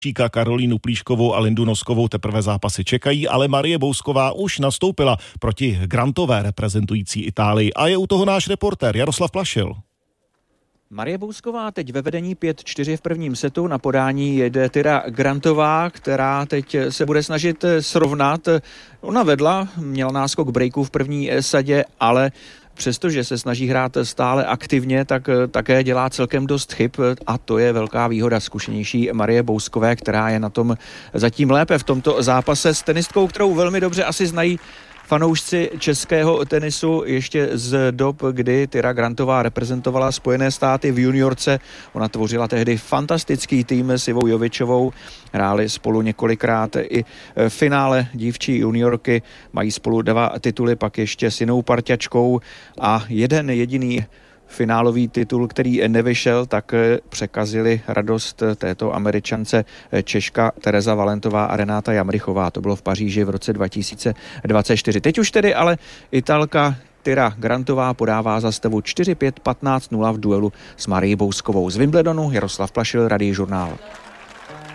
Číka Karolínu Plíškovou a Lindu Noskovou teprve zápasy čekají, ale Marie Bousková už nastoupila proti Grantové reprezentující Itálii a je u toho náš reportér Jaroslav Plašil. Marie Bousková teď ve vedení 5-4 v prvním setu, na podání jede Tyra Grantová, která teď se bude snažit srovnat. Ona vedla, měla náskok breaku v první sadě, ale přestože se snaží hrát stále aktivně, tak také dělá celkem dost chyb a to je velká výhoda zkušenější Marie Bouskové, která je na tom zatím lépe v tomto zápase s tenistkou, kterou velmi dobře asi znají fanoušci českého tenisu ještě z dob, kdy Tyra Grantová reprezentovala Spojené státy v juniorce. Ona tvořila tehdy fantastický tým s Ivou Jovičovou. Hráli spolu několikrát i v finále dívčí juniorky. Mají spolu 2 tituly, pak ještě s jinou parťačkou a jeden jediný finálový titul, který nevyšel, tak překazili radost této Američance Češka Tereza Valentová a Renáta Jamrichová. To bylo v Paříži v roce 2024. Teď už tedy ale Italka Tyra Grantová podává za stavu 4-5, 15-0 v duelu s Marií Bouskovou. Z Wimbledonu Jaroslav Plašil, Radiožurnál.